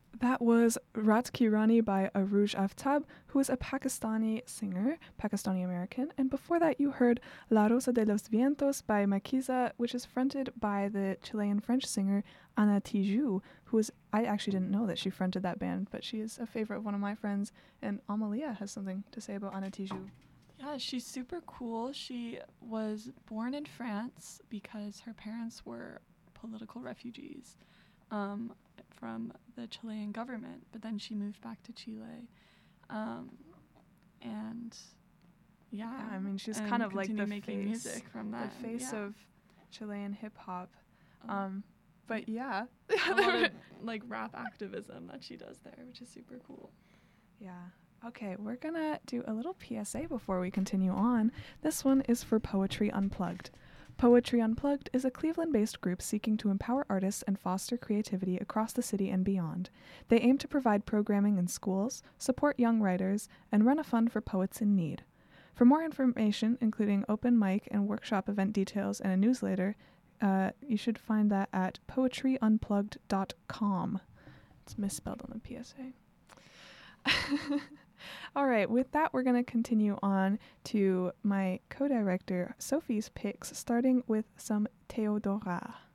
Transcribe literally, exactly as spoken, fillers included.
That was Rat Ki Rani by Aruj Aftab, who is a Pakistani singer, Pakistani American. And before that, you heard La Rosa de los Vientos by Maquisa, which is fronted by the Chilean French singer Ana Tijoux, who is, I actually didn't know that she fronted that band, but she is a favorite of one of my friends. And Amalia has something to say about Ana Tijoux. Yeah, she's super cool. She was born in France because her parents were political refugees. Um, from the Chilean government, but then she moved back to Chile, um, and yeah, yeah, I mean she's kind of like the making face, music from that, the face yeah. of Chilean hip hop. Um, um, but yeah, a lot of like rap activism that she does there, which is super cool. Yeah. Okay, we're gonna do a little P S A before we continue on. This one is for Poetry Unplugged. Poetry Unplugged is a Cleveland-based group seeking to empower artists and foster creativity across the city and beyond. They aim to provide programming in schools, support young writers, and run a fund for poets in need. For more information, including open mic and workshop event details and a newsletter, uh, you should find that at poetry unplugged dot com. It's misspelled on the P S A. All right, with that, we're going to continue on to my co-director, Sophie's picks, starting with some Theodora.